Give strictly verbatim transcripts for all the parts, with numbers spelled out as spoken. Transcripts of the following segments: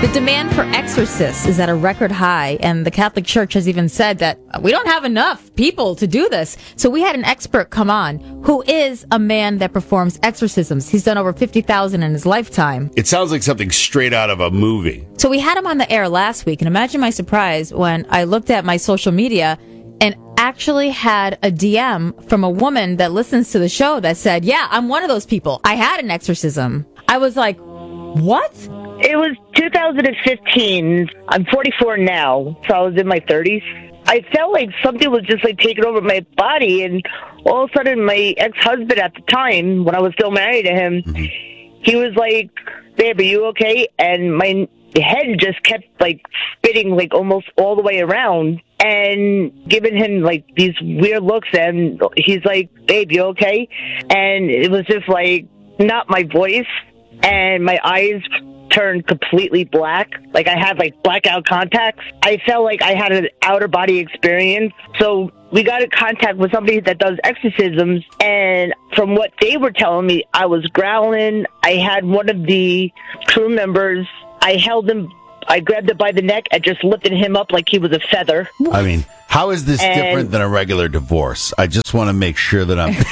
The demand for exorcists is at a record high, and the Catholic Church has even said that we don't have enough people to do this. So we had an expert come on who is a man that performs exorcisms. He's done over fifty thousand in his lifetime. It sounds like something straight out of a movie. So we had him on the air last week, and imagine my surprise when I looked at my social media and actually had a D M from a woman that listens to the show that said, yeah, I'm one of those people. I had an exorcism. I was like, what? It was two thousand fifteen. I'm forty-four now, so I was in my thirties. I felt like something was just like taking over my body, and all of a sudden my ex-husband at the time, when I was still married to him, mm-hmm. he was like, babe, are you okay? And my head just kept like spinning like almost all the way around and giving him like these weird looks, and he's like, babe, you okay? And it was just like not my voice, and my eyes turned completely black. Like I had like blackout contacts. I felt like I had an outer body experience. So we got in contact with somebody that does exorcisms, and from what they were telling me, I was growling. I had one of the crew members, I held him, I grabbed him by the neck and just lifted him up like he was a feather. I mean, how is this and, different than a regular divorce? I just want to make sure that I'm...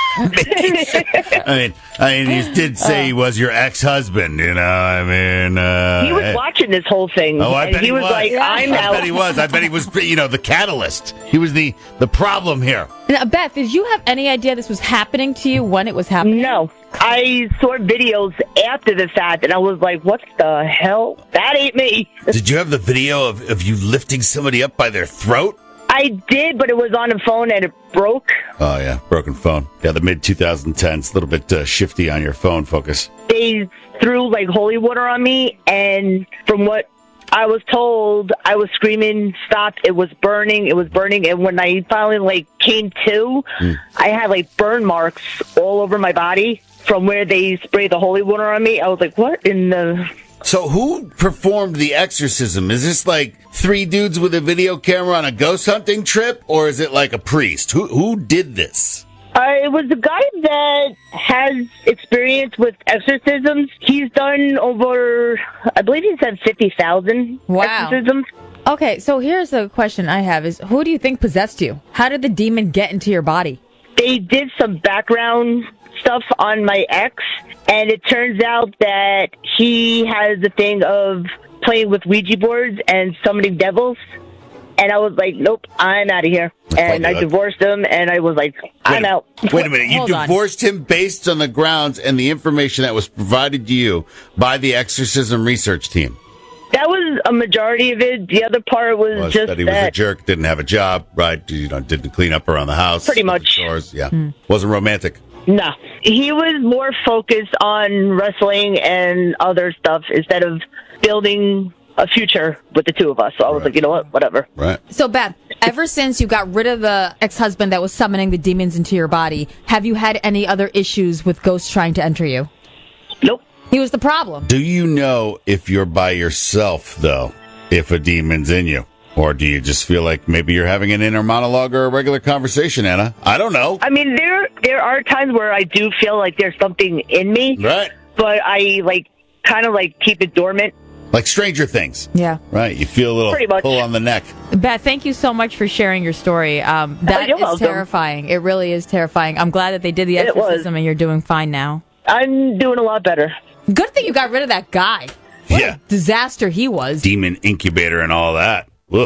I mean, I mean, he did say he was your ex-husband, you know, I mean... Uh, he was watching this whole thing. Oh, I and bet he, he was, was. like, I'm I out. bet he was. I bet he was, you know, the catalyst. He was the, the problem here. Now, Beth, did you have any idea this was happening to you when it was happening? No. I saw videos after the fact, and I was like, what the hell? That ain't me. Did you have the video of, of you lifting somebody up by their throat? I did, but it was on a phone and it broke. Oh, yeah. Broken phone. Yeah, the mid twenty tens. A little bit uh, shifty on your phone focus. They threw, like, holy water on me, and from what I was told, I was screaming, stop, it was burning, it was burning, and when I finally, like, came to, mm. I had, like, burn marks all over my body from where they sprayed the holy water on me. I was like, what in the... So who performed the exorcism? Is this like three dudes with a video camera on a ghost hunting trip, or is it like a priest? Who who did this? Uh, it was a guy that has experience with exorcisms. He's done over, I believe he said fifty thousand wow. exorcisms. Okay, so here's a question I have is, who do you think possessed you? How did the demon get into your body? They did some background stuff on my ex, and it turns out that he has a thing of playing with Ouija boards and summoning devils. And I was like, nope, I'm out of here. And I divorced him, and I was like, I'm wait, out. Wait a minute. You divorced on. him based on the grounds and the information that was provided to you by the exorcism research team? That was a majority of it. The other part was, was just that he that was a jerk, didn't have a job, right? You know, didn't clean up around the house. Pretty much. Chores. Yeah. Mm. Wasn't romantic. No. He was more focused on wrestling and other stuff instead of building a future with the two of us. So I was right. like, you know what? Whatever. Right. So, Beth, ever since you got rid of the ex-husband that was summoning the demons into your body, have you had any other issues with ghosts trying to enter you? Nope. He was the problem. Do you know if you're by yourself, though, if a demon's in you? Or do you just feel like maybe you're having an inner monologue or a regular conversation, Anna? I don't know. I mean, there there are times where I do feel like there's something in me. Right. But I, like, kind of, like, keep it dormant. Like Stranger Things. Yeah. Right. You feel a little Pretty much. pull on the neck. Beth, thank you so much for sharing your story. Um, that you're is welcome. terrifying. It really is terrifying. I'm glad that they did the It was. exorcism and you're doing fine now. I'm doing a lot better. Good thing you got rid of that guy. What yeah. a disaster he was. Demon incubator and all that. Ugh.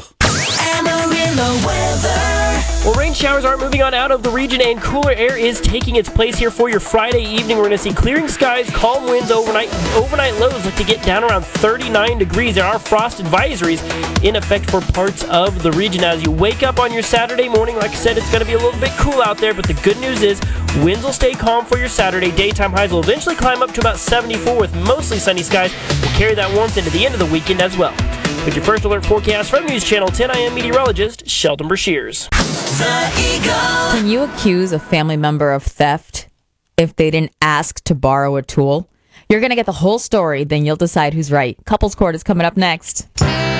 Amarillo weather. Well, rain showers aren't moving on out of the region, and cooler air is taking its place here for your Friday evening. We're going to see clearing skies, calm winds overnight. Overnight lows look to get down around thirty-nine degrees. There are frost advisories in effect for parts of the region. As you wake up on your Saturday morning, like I said, it's going to be a little bit cool out there, but the good news is winds will stay calm for your Saturday. Daytime highs will eventually climb up to about seventy-four with mostly sunny skies. We'll carry that warmth into the end of the weekend as well. With your first alert forecast from News Channel ten, I am meteorologist Sheldon Brashears. Can you accuse a family member of theft if they didn't ask to borrow a tool? You're going to get the whole story, then you'll decide who's right. Couples Court is coming up next.